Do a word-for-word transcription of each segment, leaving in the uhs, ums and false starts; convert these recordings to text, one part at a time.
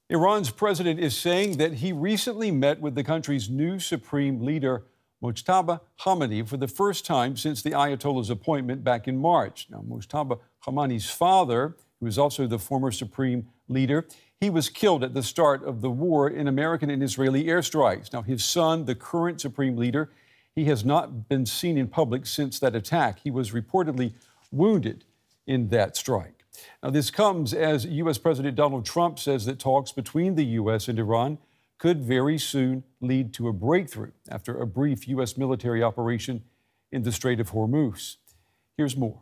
Iran's president is saying that he recently met with the country's new supreme leader, Mojtaba Khamenei, for the first time since the Ayatollah's appointment back in March. Now, Mojtaba Khamenei's father, who is also the former supreme leader, he was killed at the start of the war in American and Israeli airstrikes. Now, his son, the current supreme leader, he has not been seen in public since that attack. He was reportedly wounded in that strike. Now, this comes as U S. President Donald Trump says that talks between the U S and Iran could very soon lead to a breakthrough after a brief U S military operation in the Strait of Hormuz. Here's more.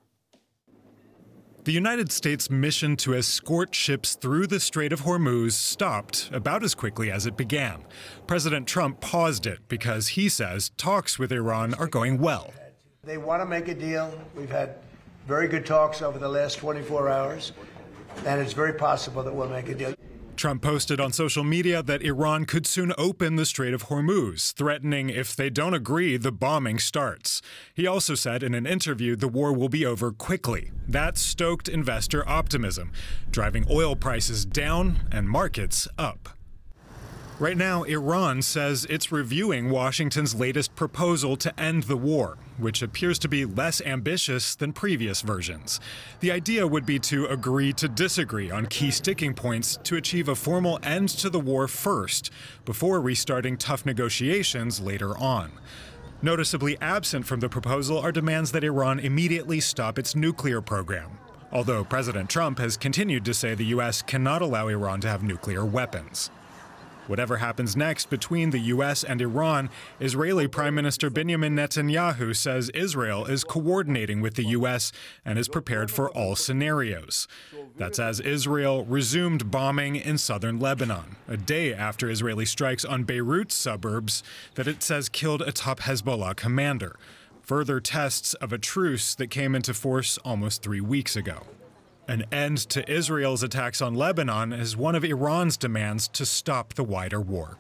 The United States' mission to escort ships through the Strait of Hormuz stopped about as quickly as it began. President Trump paused it because he says talks with Iran are going well. They want to make a deal. We've had very good talks over the last twenty-four hours, and it's very possible that we'll make a deal. Trump posted on social media that Iran could soon open the Strait of Hormuz, threatening if they don't agree, the bombing starts. He also said in an interview the war will be over quickly. That stoked investor optimism, driving oil prices down and markets up. Right now, Iran says it's reviewing Washington's latest proposal to end the war, which appears to be less ambitious than previous versions. The idea would be to agree to disagree on key sticking points to achieve a formal end to the war first, before restarting tough negotiations later on. Noticeably absent from the proposal are demands that Iran immediately stop its nuclear program, although President Trump has continued to say the U S cannot allow Iran to have nuclear weapons. Whatever happens next between the U S and Iran, Israeli Prime Minister Benjamin Netanyahu says Israel is coordinating with the U S and is prepared for all scenarios. That's as Israel resumed bombing in southern Lebanon, a day after Israeli strikes on Beirut's suburbs that it says killed a top Hezbollah commander. Further tests of a truce that came into force almost three weeks ago. An end to Israel's attacks on Lebanon is one of Iran's demands to stop the wider war.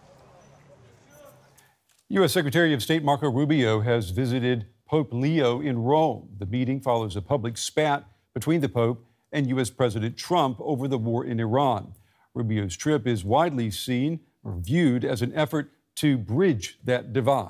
U S. Secretary of State Marco Rubio has visited Pope Leo in Rome. The meeting follows a public spat between the Pope and U S. President Trump over the war in Iran. Rubio's trip is widely seen or viewed as an effort to bridge that divide.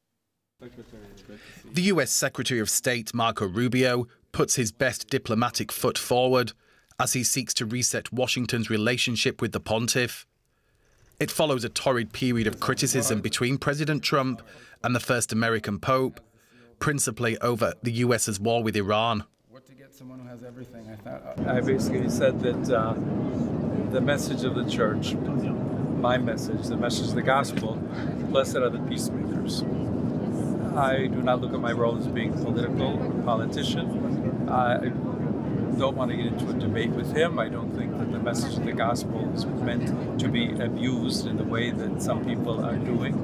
The U S. Secretary of State Marco Rubio puts his best diplomatic foot forward as he seeks to reset Washington's relationship with the pontiff. It follows a torrid period of criticism between President Trump and the first American pope, principally over the U S's war with Iran. To get someone who has everything, I thought. I basically said that uh, the message of the church, my message, the message of the gospel, blessed are the peacemakers. I do not look at my role as being political or politician. I don't want to get into a debate with him. I don't think that the message of the gospel is meant to be abused in the way that some people are doing.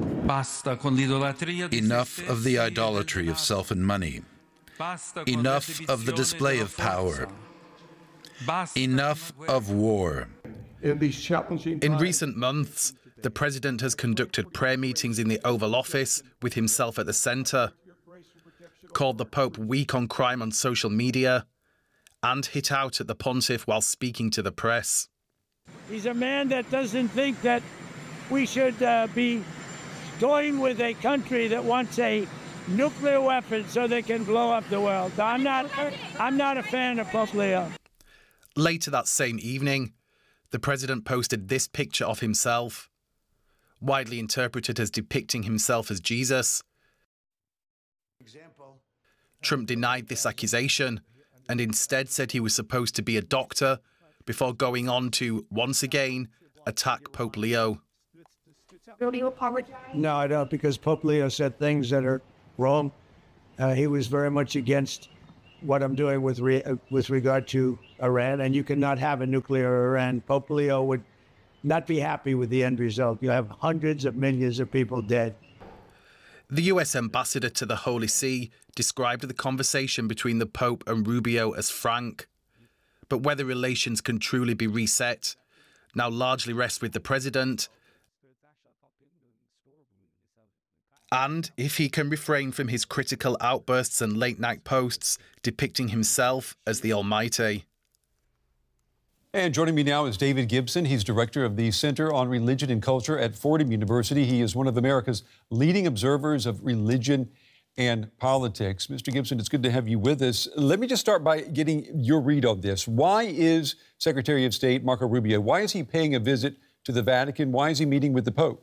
Enough of the idolatry of self and money. Enough of the display of power. Enough of war. In recent months, the president has conducted prayer meetings in the Oval Office with himself at the center, called the Pope weak on crime on social media, and hit out at the pontiff while speaking to the press. He's a man that doesn't think that we should uh, be toying with a country that wants a nuclear weapon so they can blow up the world. I'm not, I'm not a fan of Pope Leo. Later that same evening, the president posted this picture of himself, widely interpreted as depicting himself as Jesus. Trump denied this accusation and instead said he was supposed to be a doctor before going on to, once again, attack Pope Leo. No, I don't, because Pope Leo said things that are wrong. Uh, he was very much against what I'm doing with re uh, with regard to Iran, and you cannot have a nuclear Iran. Pope Leo would not be happy with the end result. You have hundreds of millions of people dead. The U S ambassador to the Holy See described the conversation between the Pope and Rubio as frank. But whether relations can truly be reset now largely rests with the president, and if he can refrain from his critical outbursts and late-night posts depicting himself as the Almighty. And joining me now is David Gibson. He's director of the Center on Religion and Culture at Fordham University. He is one of America's leading observers of religion and politics. Mister Gibson, it's good to have you with us. Let me just start by getting your read on this. Why is Secretary of State Marco Rubio, why is he paying a visit to the Vatican? Why is he meeting with the Pope?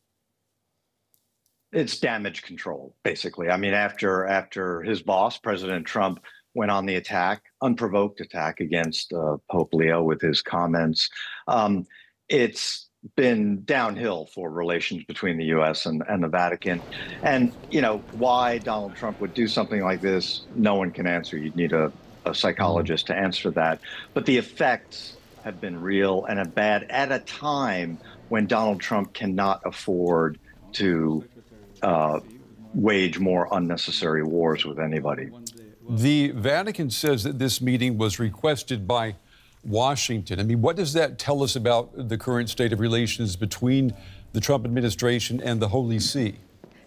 It's damage control, basically. I mean, after after his boss, President Trump, went on the attack, unprovoked attack against uh, Pope Leo with his comments, um, it's been downhill for relations between the U S and, and the Vatican. And, you know, why Donald Trump would do something like this, no one can answer. You'd need a, a psychologist to answer that. But the effects have been real and are bad at a time when Donald Trump cannot afford to uh, wage more unnecessary wars with anybody. The Vatican says that this meeting was requested by Washington. I mean, what does that tell us about the current state of relations between the Trump administration and the Holy See?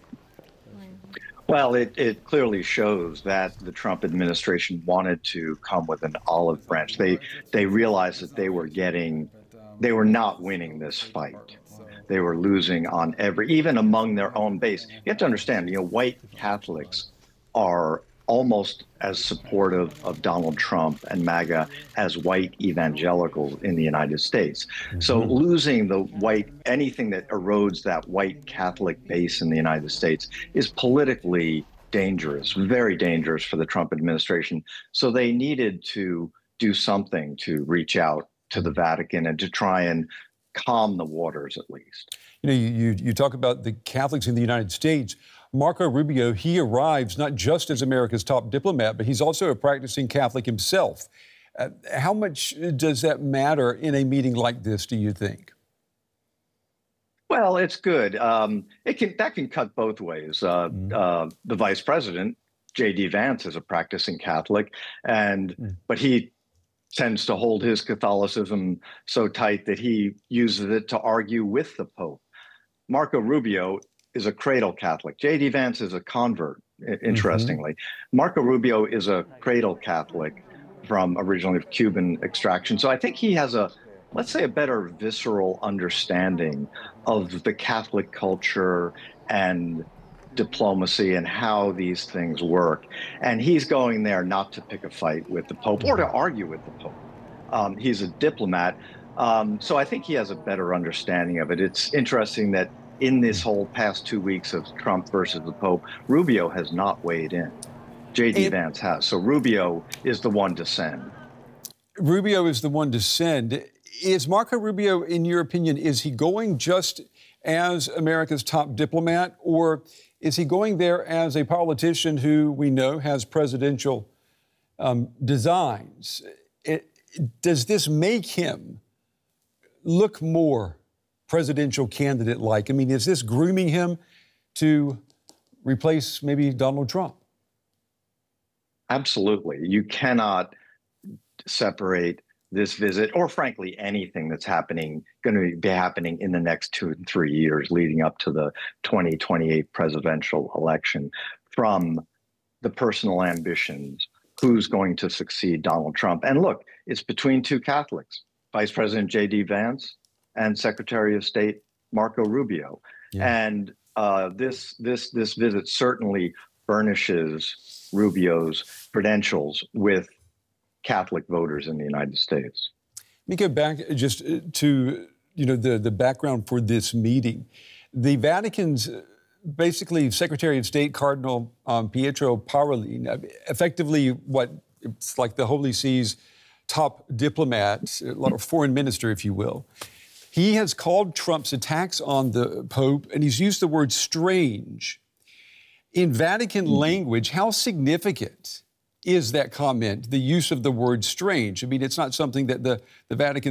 Well, it, it clearly shows that the Trump administration wanted to come with an olive branch. They they realized that they were getting, they were not winning this fight. They were losing on every, even among their own base. You have to understand, you know, white Catholics are almost as supportive of Donald Trump and MAGA as white evangelicals in the United States. Mm-hmm. So losing the white, anything that erodes that white Catholic base in the United States is politically dangerous, very dangerous for the Trump administration. So they needed to do something to reach out to the Vatican and to try and calm the waters at least. You know, you, you, you talk about the Catholics in the United States. Marco Rubio, he arrives not just as America's top diplomat, but he's also a practicing Catholic himself. Uh, how much does that matter in a meeting like this, do you think? Well, it's good. Um, it can that can cut both ways. Uh, mm. uh, the vice president, J D Vance, is a practicing Catholic, and mm. but he tends to hold his Catholicism so tight that he uses it to argue with the Pope. Marco Rubio is a cradle Catholic. J D Vance is a convert, interestingly. Mm-hmm. Marco Rubio is a cradle Catholic from originally of Cuban extraction. So I think he has a, let's say, a better visceral understanding of the Catholic culture and diplomacy and how these things work. And he's going there not to pick a fight with the Pope or to argue with the Pope. Um, he's a diplomat. Um, so I think he has a better understanding of it. It's interesting that in this whole past two weeks of Trump versus the Pope, Rubio has not weighed in. J D Vance has. So Rubio is the one to send. Rubio is the one to send. Is Marco Rubio, in your opinion, is he going just as America's top diplomat, or is he going there as a politician who we know has presidential um, designs? It, does this make him look more presidential candidate-like? I mean, is this grooming him to replace maybe Donald Trump? Absolutely. You cannot separate this visit, or frankly, anything that's happening, going to be happening in the next two and three years leading up to the twenty twenty-eight presidential election, from the personal ambitions, who's going to succeed Donald Trump. And look, it's between two Catholics, Vice President J D Vance and Secretary of State Marco Rubio. Yeah. And uh, this this this visit certainly furnishes Rubio's credentials with Catholic voters in the United States. Let me go back just to you know the, the background for this meeting. The Vatican's basically Secretary of State Cardinal um, Pietro Parolin, effectively what it's like the Holy See's top diplomat, a lot of foreign minister, if you will. He has called Trump's attacks on the Pope, and he's used the word strange. In Vatican mm-hmm. language, how significant is that comment, the use of the word strange? I mean, it's not something that the, the Vatican